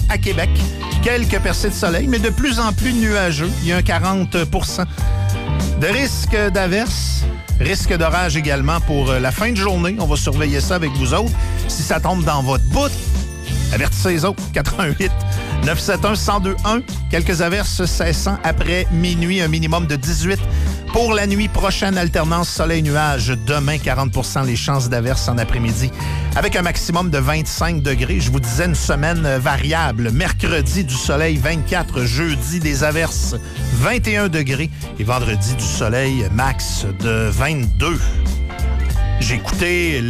à Québec. Quelques percées de soleil, mais de plus en plus nuageux. Il y a un 40 % de risque d'averse. Risque d'orage également pour la fin de journée. On va surveiller ça avec vous autres. Si ça tombe dans votre bout, avertissez les autres. 88 971 1021. Quelques averses cessant après minuit. Un minimum de 18 pour la nuit prochaine. Alternance soleil-nuage. Demain, 40 % les chances d'averse en après-midi. Avec un maximum de 25 degrés. Je vous disais une semaine variable. Mercredi, du soleil 24. Jeudi, des averses 21 degrés. Et vendredi, du soleil max de 22. J'ai écouté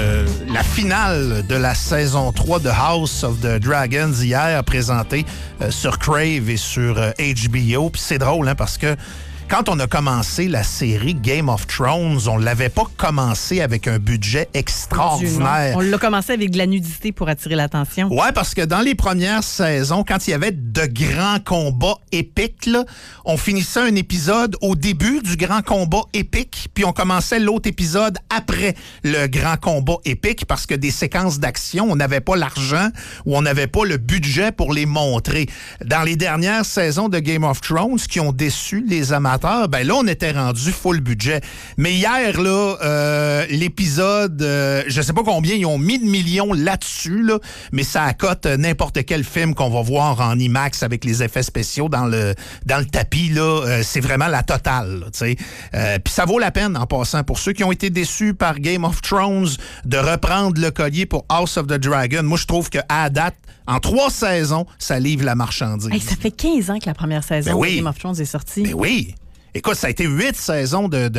la finale de la saison 3 de House of the Dragons hier, présentée sur Crave et sur HBO. Puis c'est drôle, hein, parce que quand on a commencé la série Game of Thrones, on l'avait pas commencé avec un budget extraordinaire. On l'a commencé avec de la nudité pour attirer l'attention. Ouais, parce que dans les premières saisons, quand il y avait de grands combats épiques, là, on finissait un épisode au début du grand combat épique, puis on commençait l'autre épisode après le grand combat épique, parce que des séquences d'action, on n'avait pas l'argent ou on n'avait pas le budget pour les montrer. Dans les dernières saisons de Game of Thrones, qui ont déçu les amateurs, ben là, on était rendu full budget. Mais hier, là, l'épisode, je sais pas combien ils ont mis de millions là-dessus, là, mais ça accote n'importe quel film qu'on va voir en IMAX avec les effets spéciaux dans le tapis, là. C'est vraiment la totale, tu sais. Puis ça vaut la peine, en passant, pour ceux qui ont été déçus par Game of Thrones, de reprendre le collier pour House of the Dragon. Moi, je trouve qu'à date, en 3 saisons, ça livre la marchandise. Hey, ça fait 15 ans que la première saison de Game of Thrones est sortie. Ben oui. Écoute, ça a été 8 saisons de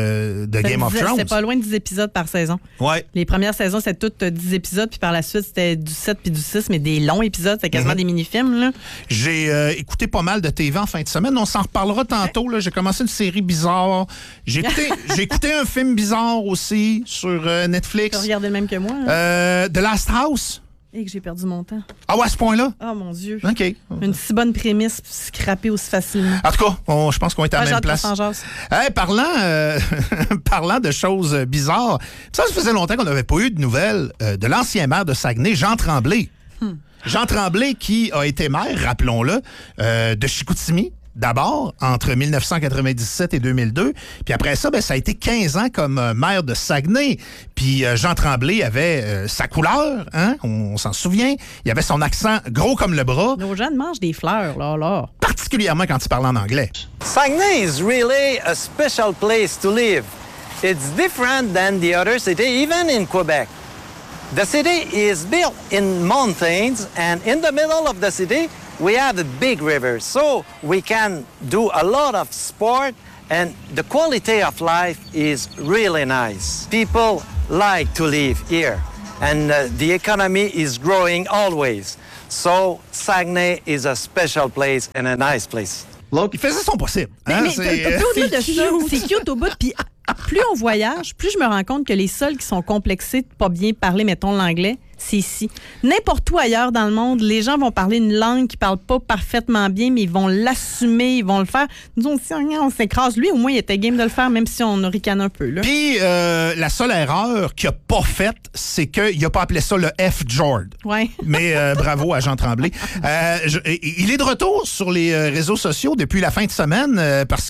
Game of Thrones. C'était pas loin de 10 épisodes par saison. Ouais. Les premières saisons, c'était toutes 10 épisodes, puis par la suite, c'était du 7 puis du 6, mais des longs épisodes, c'était quasiment des mini-films, là. J'ai écouté pas mal de TV en fin de semaine. On s'en reparlera tantôt, là. J'ai commencé une série bizarre. J'ai écouté un film bizarre aussi sur Netflix. Tu as regardé le même que moi, hein? The Last House. Et que j'ai perdu mon temps. Ah ouais, à ce point-là? Oh mon Dieu. OK. Une si bonne prémisse, scraper aussi facilement. En tout cas, je pense qu'on est à la même place. Hey, parlant de choses bizarres, ça faisait longtemps qu'on n'avait pas eu de nouvelles de l'ancien maire de Saguenay, Jean Tremblay. Jean Tremblay qui a été maire, rappelons-le, de Chicoutimi. D'abord, entre 1997 et 2002. Puis après ça, ça a été 15 ans comme maire de Saguenay. Puis Jean Tremblay avait sa couleur, hein? On s'en souvient. Il avait son accent gros comme le bras. Nos jeunes mangent des fleurs, là. Particulièrement quand il parle en anglais. Saguenay is really a special place to live. It's different than the other city, even in Quebec. The city is built in mountains, and in the middle of the city, we have a big river, so we can do a lot of sport, and the quality of life is really nice. People like to live here, and the economy is growing always. So Saguenay is a special place and a nice place. Il faisait son possible. Hein? Mais au-delà de ça, c'est cute au bout, puis plus on voyage, plus je me rends compte que les seuls qui sont complexés de pas bien parler, mettons, l'anglais, c'est ici. N'importe où ailleurs dans le monde, les gens vont parler une langue qu'ils parlent pas parfaitement bien, mais ils vont l'assumer, ils vont le faire. Nous aussi, on s'écrase. Lui, au moins, il était game de le faire, même si on a ricané un peu. Puis, la seule erreur qu'il n'a pas faite, c'est qu'il n'a pas appelé ça le F-Jord. Ouais. Mais bravo à Jean Tremblay. Il est de retour sur les réseaux sociaux depuis la fin de semaine parce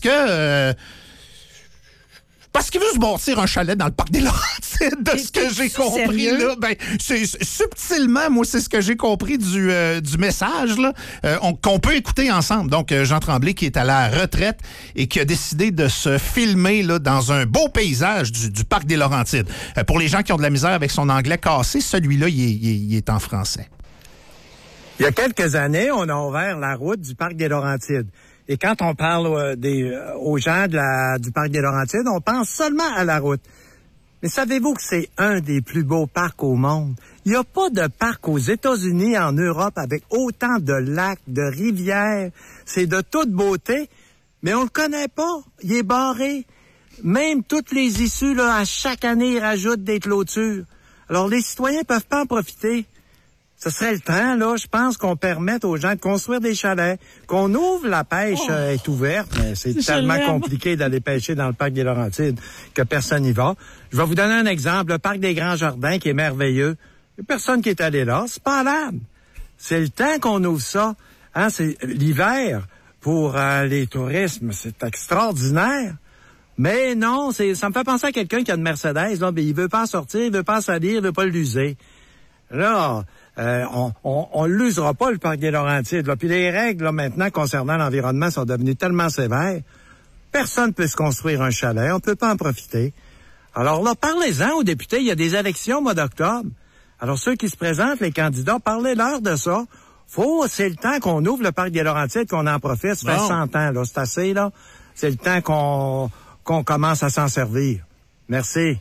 qu'il veut se bâtir un chalet dans le parc des Laurentides, de ce que j'ai compris. Là, subtilement, moi, c'est ce que j'ai compris du message là, qu'on peut écouter ensemble. Donc, Jean Tremblay qui est à la retraite et qui a décidé de se filmer là, dans un beau paysage du parc des Laurentides. Pour les gens qui ont de la misère avec son anglais cassé, celui-là, il est en français. Il y a quelques années, on a ouvert la route du parc des Laurentides. Et quand on parle aux gens du parc des Laurentides, on pense seulement à la route. Mais savez-vous que c'est un des plus beaux parcs au monde? Il n'y a pas de parc aux États-Unis, en Europe, avec autant de lacs, de rivières. C'est de toute beauté, mais on le connaît pas. Il est barré. Même toutes les issues, là, à chaque année, ils rajoutent des clôtures. Alors, les citoyens peuvent pas en profiter. Ce serait le temps, là, je pense qu'on permette aux gens de construire des chalets, qu'on ouvre la pêche est ouverte, mais c'est tellement compliqué d'aller pêcher dans le parc des Laurentides que personne n'y va. Je vais vous donner un exemple, le parc des Grands Jardins qui est merveilleux. Il n'y a personne qui est allé là, c'est pas valable. C'est le temps qu'on ouvre ça. Hein, c'est l'hiver pour les tourismes, c'est extraordinaire. Mais non, ça me fait penser à quelqu'un qui a une Mercedes, là, mais il veut pas en sortir, il veut pas en salir, il veut pas l'user. Là, on l'usera pas, le parc des Laurentides. Là. Puis les règles, là, maintenant, concernant l'environnement sont devenues tellement sévères. Personne ne peut se construire un chalet, on peut pas en profiter. Alors là, parlez-en aux députés, il y a des élections au mois d'octobre. Alors ceux qui se présentent, les candidats, parlez-leur de ça. C'est le temps qu'on ouvre le parc des Laurentides, qu'on en profite. Ça fait 100 ans, là, c'est assez, là. C'est le temps qu'on commence à s'en servir. Merci.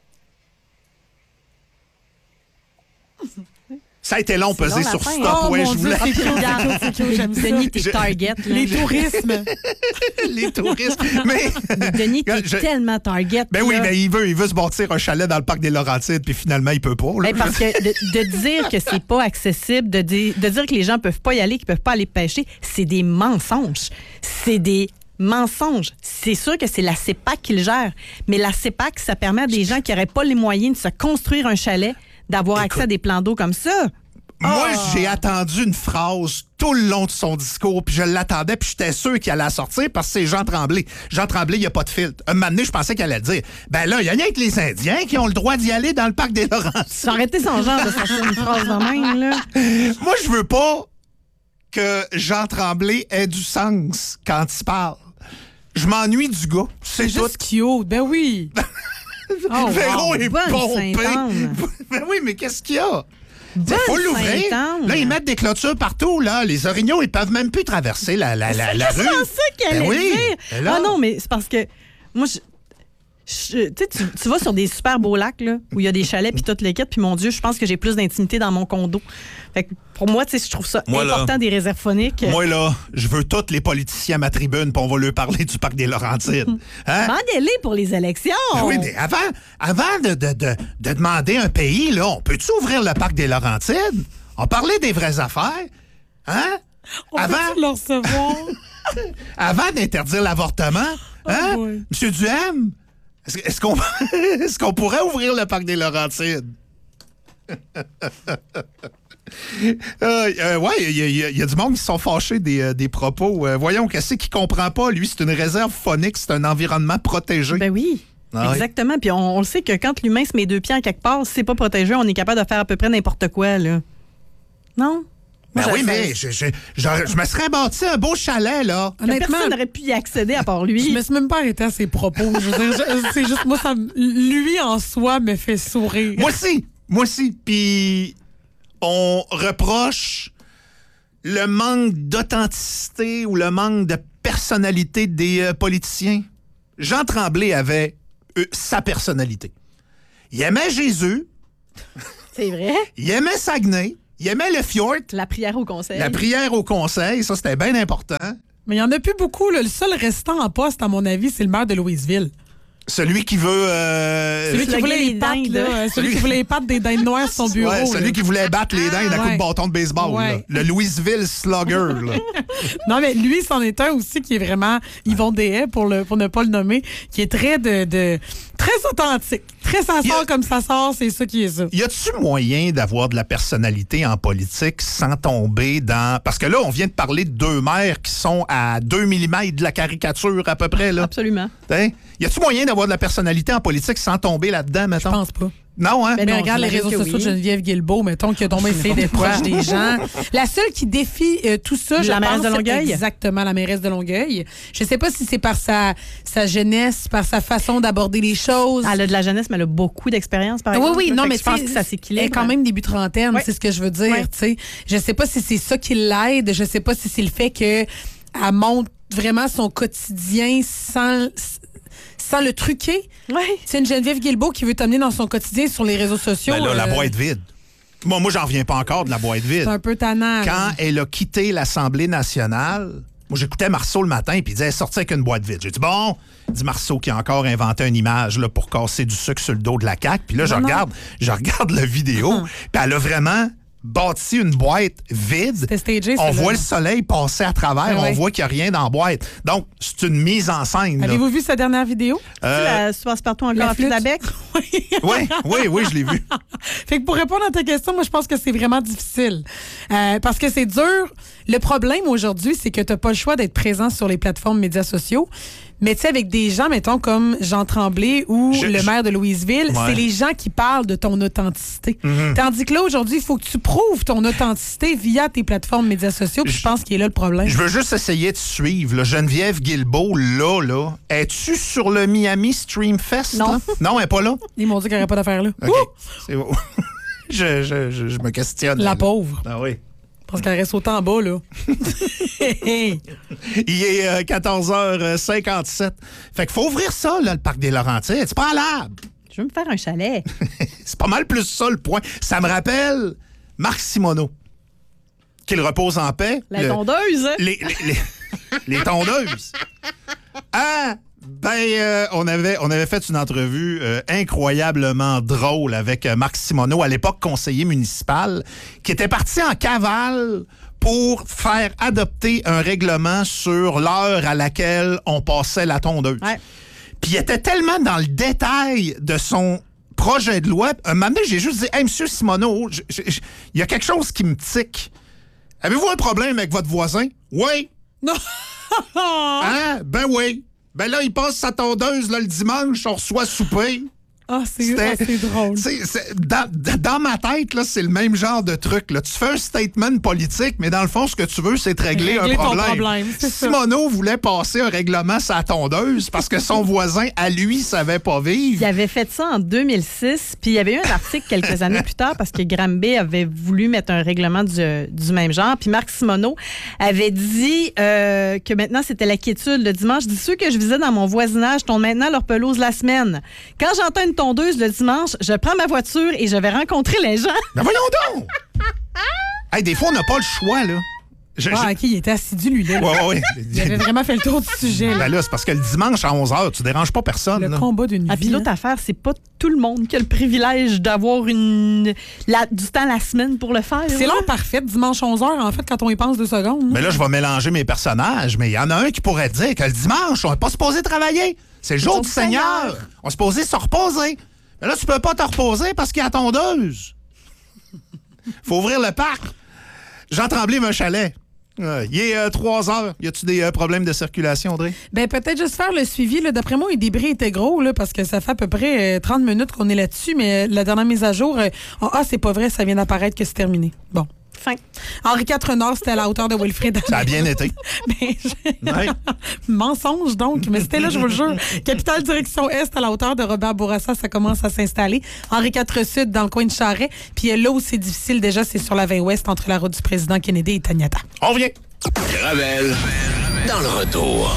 Ça a été long peser sur fin, stop. hein? Ouais, Oh, je voulais. Denis, t'es target. Là. Les tourismes. Les touristes. Mais Denis, t'es tellement target. Ben oui, là. mais il veut se bâtir un chalet dans le parc des Laurentides, puis finalement, il peut pas. Là. Ben, parce que de dire que c'est pas accessible, de dire que les gens peuvent pas y aller, qu'ils peuvent pas aller pêcher, c'est des mensonges. C'est des mensonges. C'est sûr que c'est la CEPAC qui le gère, mais la CEPAC, ça permet à des gens qui n'auraient pas les moyens de se construire un chalet d'avoir accès à des plans d'eau comme ça. Moi, j'ai attendu une phrase tout le long de son discours, puis je l'attendais, puis j'étais sûr qu'il allait la sortir parce que c'est Jean Tremblay. Jean Tremblay, il n'y a pas de filtre. Un moment donné, je pensais qu'elle allait dire, ben là, il y a rien que les Indiens qui ont le droit d'y aller dans le parc des Laurentides. J'ai arrêté son genre de sortir une phrase de même, là. Moi, je veux pas que Jean Tremblay ait du sens quand il parle. Je m'ennuie du gars. C'est tout. Juste cute. Ben oui. Oh, Véro wow, est bonne pompé. Sainte-Anne. Ben oui, mais qu'est-ce qu'il y a? Bonne Il faut l'ouvrir. Sainte-Anne. Là, ils mettent des clôtures partout. Là. Les orignaux, ils peuvent même plus traverser la rue. C'est ça qu'elle Ben allait oui. dire. Ben là. Ah non, mais c'est parce que moi, tu sais, tu vas sur des super beaux lacs là, où il y a des chalets puis toutes les quêtes, puis mon Dieu, je pense que j'ai plus d'intimité dans mon condo. Fait que pour moi, tu sais, je trouve ça Moi, là, important des réserves phoniques. Moi, là, je veux tous les politiciens à ma tribune, puis on va leur parler du parc des Laurentides. Hein? Mandez-les pour les élections. Oui, mais avant de demander un pays, là, on peut-tu ouvrir le parc des Laurentides? On parlait des vraies affaires. Hein? On peut le recevoir. Avant d'interdire l'avortement, hein? oui. Monsieur Duhem, est-ce qu'on pourrait ouvrir le parc des Laurentides? Ouais, il y a du monde qui se sont fâchés des propos. Voyons, qu'est-ce qu'il comprend pas? Lui, c'est une réserve phonique, c'est un environnement protégé. Ben oui. Ah oui. Exactement. Puis on le sait que quand l'humain se met deux pieds en quelque part, si c'est pas protégé, on est capable de faire à peu près n'importe quoi, là. Non? Ben Moi, oui, mais je me serais bâti un beau chalet, là. Honnêtement, personne n'aurait pu y accéder à part lui. je me suis même pas arrêtée à ses propos. Je veux dire, c'est juste, moi, lui en soi me fait sourire. Moi aussi. Puis on reproche le manque d'authenticité ou le manque de personnalité des politiciens. Jean Tremblay avait sa personnalité. Il aimait Jésus. C'est vrai. Il aimait Saguenay. Il aimait le fjord. La prière au conseil. La prière au conseil, ça, c'était bien important. Mais il y en a plus beaucoup. Là. Le seul restant en poste, à mon avis, c'est le maire de Louisville. Celui qui veut... Celui qui voulait les pattes, là. Celui qui voulait les pattes des dindes noires sur son bureau. Ouais, celui qui voulait battre les dindes à coup de bâton de baseball. Ouais. Là. Le Louisville Slugger. Là. Non, mais lui, c'en est un aussi qui est vraiment Yvon Dehaye, pour ne pas le nommer, qui est très très authentique. Très sincère comme ça sort, c'est ça qui est ça. Y a-tu moyen d'avoir de la personnalité en politique sans tomber dans... Parce que là, on vient de parler de deux maires qui sont à 2 mm de la caricature à peu près. Là. Absolument. Hein? Y a-tu moyen d'avoir de la personnalité en politique sans tomber là-dedans, Je mettons? pense pas. Non, hein? Ben Mais non, regarde les j'imagine réseaux que sociaux oui. de Geneviève Guilbeault, mettons, qui a donc essayé d'être proche des gens. La seule qui défie tout ça, je La mairesse pense, de Longueuil? c'est exactement la mairesse de Longueuil. Je sais pas si c'est par sa jeunesse, par sa façon d'aborder les choses. Elle a de la jeunesse, mais elle a beaucoup d'expérience, par Oui, exemple. oui, là. non, Fait mais que je pense tu que sais, ça elle s'équilibre. est quand même début trentaine, Ouais. c'est ce que je veux dire. Ouais. Tu sais, je sais pas si c'est ça qui l'aide. Je sais pas si c'est le fait qu'elle montre vraiment son quotidien sans le truquer. Ouais. C'est une Geneviève Guilbeault qui veut t'amener dans son quotidien sur les réseaux sociaux. Ben là, la boîte vide. Moi, j'en reviens pas encore de la boîte vide. C'est un peu tannant. Quand elle a quitté l'Assemblée nationale, moi, j'écoutais Marceau le matin, puis il disait, elle sortait avec une boîte vide. J'ai dit, bon, dit Marceau qui a encore inventé une image là, pour casser du sucre sur le dos de la CAQ. Puis là, je regarde la vidéo, puis elle a vraiment bâti une boîte vide. C'était stagé, on ça, voit là. le soleil passer à travers, Ouais. on voit qu'il n'y a rien dans la boîte. Donc, c'est une mise en scène. là. Avez-vous vu sa dernière vidéo? La passe-partout encore à flûte. Flabec? Oui, je l'ai vu. Fait que pour répondre à ta question, moi, je pense que c'est vraiment difficile. Parce que c'est dur. Le problème aujourd'hui, c'est que tu n'as pas le choix d'être présent sur les plateformes médias sociaux. Mais tu sais, avec des gens, mettons, comme Jean Tremblay ou le maire de Louisville, Ouais. c'est les gens qui parlent de ton authenticité. Tandis que là, aujourd'hui, il faut que tu prouves ton authenticité via tes plateformes médias sociaux. Puis je pense qu'il est là le problème. Je veux juste essayer de suivre. Là. Geneviève Guilbeault, là, es-tu sur le Miami Stream Fest? Non. Là? Non, elle n'est pas là? Ils m'ont dit qu'il n'y aurait pas d'affaire là. OK. Ouh! C'est bon. je me questionne. La là. pauvre. Ah oui. Parce qu'elle reste autant en bas, là. Il est 14h57. Fait qu'il faut ouvrir ça, là, le parc des Laurentides. C'est pas allable. Je veux me faire un chalet. C'est pas mal plus ça, le point. Ça me rappelle Marc Simoneau, qu'il repose en paix. La tondeuse. Les tondeuses. Ah! On avait fait une entrevue incroyablement drôle avec Marc Simoneau, à l'époque conseiller municipal, qui était parti en cavale pour faire adopter un règlement sur l'heure à laquelle on passait la tondeuse. Ouais. Puis il était tellement dans le détail de son projet de loi. Un moment donné, j'ai juste dit « Hey, monsieur Simoneau, il y a quelque chose qui me tique. Avez-vous un problème avec votre voisin? » « Oui. » Non! Hein? Ben oui. Ben là, il passe sa tondeuse là, le dimanche, on reçoit souper. Ah, c'est drôle. Dans ma tête, là, c'est le même genre de truc. Là. Tu fais un statement politique, mais dans le fond, ce que tu veux, c'est te régler un ton problème. problème, c'est ça. Simoneau voulait passer un règlement sur la tondeuse parce que son voisin, à lui, savait pas vivre. Il avait fait ça en 2006, puis il y avait eu un article quelques années plus tard parce que Granby avait voulu mettre un règlement du même genre, puis Marc Simoneau avait dit que maintenant, c'était la quiétude. Le dimanche, dis ceux que je visais dans mon voisinage tondent maintenant leur pelouse la semaine. Quand j'entends une tondeuse le dimanche, je prends ma voiture et je vais rencontrer les gens. Ben voyons donc! Hey, des fois, on n'a pas le choix, là. OK, il était assidu, lui, là. Ouais. Il avait vraiment fait le tour du sujet, là. Ben là, c'est parce que le dimanche à 11h, tu déranges pas personne. Le là. combat d'une Ah, puis vie. l'autre affaire, c'est pas tout le monde qui a le privilège d'avoir du temps la semaine pour le faire. C'est l'heure parfaite, dimanche 11h, en fait, quand on y pense 2 secondes. Mais là, je vais mélanger mes personnages, mais il y en a un qui pourrait dire que le dimanche, on n'est pas supposé travailler. C'est le jour du Seigneur. On est supposé se reposer. Mais là, tu peux pas te reposer parce qu'il y a la tondeuse. Faut ouvrir le parc. Jean Tremblay veut un chalet. Il est 3 heures. Y a-tu des problèmes de circulation, Audrey? Ben peut-être juste faire le suivi. Là. D'après moi, les débris étaient gros là, parce que ça fait à peu près 30 minutes qu'on est là-dessus, mais la dernière mise à jour, c'est pas vrai, ça vient d'apparaître que c'est terminé. Bon. Fin. Henri IV Nord, c'était à la hauteur de Wilfrid. Ça a bien été. Mais mensonge donc, mais c'était là, je vous le jure. Capitale direction Est à la hauteur de Robert Bourassa, ça commence à s'installer. Henri IV Sud dans le coin de Charest. Puis là où c'est difficile déjà, c'est sur la 20 Ouest entre la route du président Kennedy et Taniata. On revient. Gravel, dans le retour.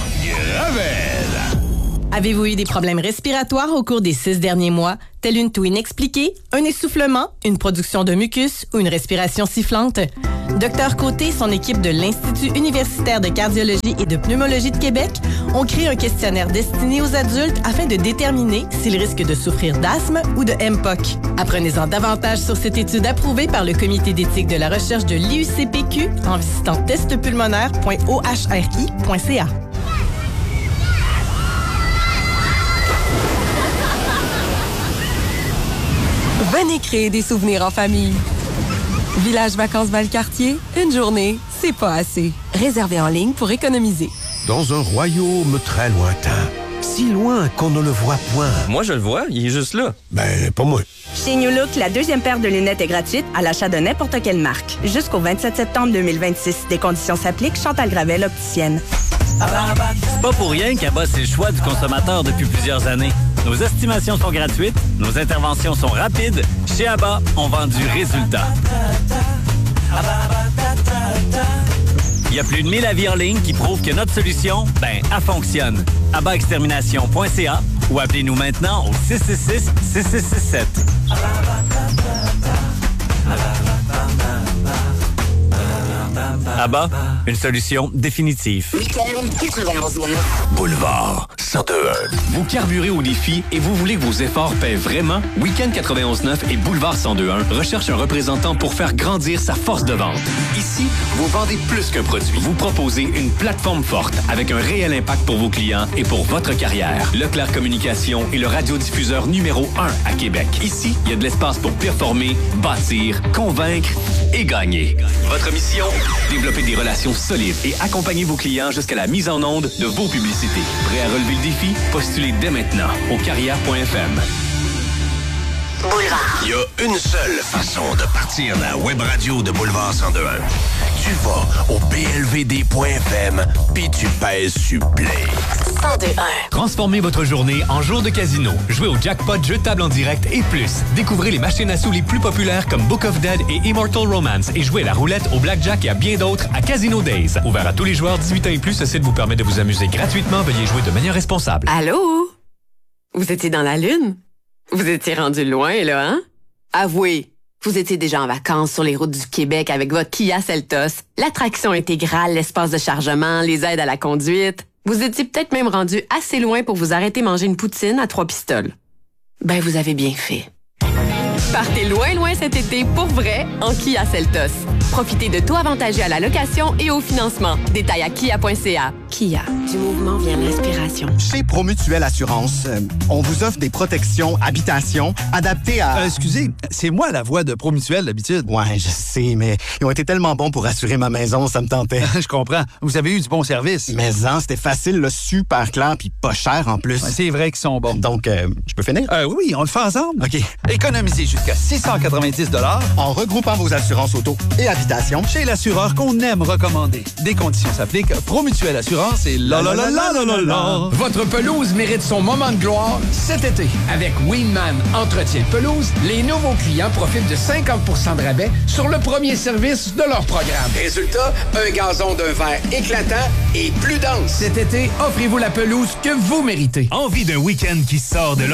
Gravel. Avez-vous eu des problèmes respiratoires au cours des 6 derniers mois, tels une toux inexpliquée, un essoufflement, une production de mucus ou une respiration sifflante? Dr Côté et son équipe de l'Institut universitaire de cardiologie et de pneumologie de Québec ont créé un questionnaire destiné aux adultes afin de déterminer s'ils risquent de souffrir d'asthme ou de MPOC. Apprenez-en davantage sur cette étude approuvée par le Comité d'éthique de la recherche de l'IUCPQ en visitant testpulmonaire.ohri.ca. Venez créer des souvenirs en famille. Village Vacances Valcartier, une journée, c'est pas assez. Réservez en ligne pour économiser. Dans un royaume très lointain, si loin qu'on ne le voit point. Moi, je le vois, il est juste là. Ben, pas moi. Chez New Look, la deuxième paire de lunettes est gratuite à l'achat de n'importe quelle marque. Jusqu'au 27 septembre 2026. Des conditions s'appliquent. Chantal Gravel, opticienne. C'est pas pour rien qu'Abba, c'est le choix du consommateur depuis plusieurs années. Nos estimations sont gratuites, nos interventions sont rapides. Chez Abba, on vend du résultat. Il y a plus de 1000 avis en ligne qui prouvent que notre solution, elle fonctionne. ABBAextermination.ca ou appelez-nous maintenant au 666-6667. ABBA, une solution définitive. Boulevard 102.1. Vous carburez au défi et vous voulez que vos efforts paient vraiment? Week-end 91.9 et Boulevard 102.1 recherchent un représentant pour faire grandir sa force de vente. Ici, vous vendez plus qu'un produit. Vous proposez une plateforme forte avec un réel impact pour vos clients et pour votre carrière. Leclerc Communication est le radiodiffuseur numéro 1 à Québec. Ici, il y a de l'espace pour performer, bâtir, convaincre et gagner. Votre mission? Développer des relations solides et accompagner vos clients jusqu'à la mise en onde de vos publicités. Prêt à relever le défi? Postulez dès maintenant au carrière.fm. Boulevard. Il y a une seule façon de partir la web radio de Boulevard 102.1. Tu vas au blvd.fm puis tu pèses sur play. 102.1. Transformez votre journée en jour de casino. Jouez au jackpot, jeux de table en direct et plus. Découvrez les machines à sous les plus populaires comme Book of Dead et Immortal Romance et jouez à la roulette, au blackjack et à bien d'autres à Casino Days. Ouvert à tous les joueurs 18 ans et plus, ce site vous permet de vous amuser gratuitement. Veuillez jouer de manière responsable. Allô? Vous étiez dans la Lune? Vous étiez rendu loin, là, hein? Avouez, vous étiez déjà en vacances sur les routes du Québec avec votre Kia Seltos, l'attraction intégrale, l'espace de chargement, les aides à la conduite. Vous étiez peut-être même rendu assez loin pour vous arrêter manger une poutine à 3 pistoles. Ben, vous avez bien fait. Partez loin cet été pour vrai en Kia Seltos. Profitez de taux avantageux à la location et au financement. Détails à kia.ca. Kia, du mouvement vient l'inspiration. Chez Promutuelle Assurance, on vous offre des protections habitation adaptées à... Excusez, c'est moi la voix de Promutuelle d'habitude. Ouais, je sais, mais ils ont été tellement bons pour assurer ma maison, ça me tentait. Je comprends. Vous avez eu du bon service. Mais c'était facile, là, super clair, puis pas cher en plus. Ouais, c'est vrai qu'ils sont bons. Donc, je peux finir? Oui, on le fait ensemble. OK. Économisez jusqu'à 690 $ en regroupant vos assurances auto et habitation chez l'assureur qu'on aime recommander. Des conditions s'appliquent. Promutuelle Assurance et la. Votre pelouse mérite son moment de gloire cet été. Avec Winman Entretien de pelouse, les nouveaux clients profitent de 50% de rabais sur le premier service de leur programme. Résultat, un gazon d'un vert éclatant et plus dense. Cet été, offrez-vous la pelouse que vous méritez. Envie d'un week-end qui sort de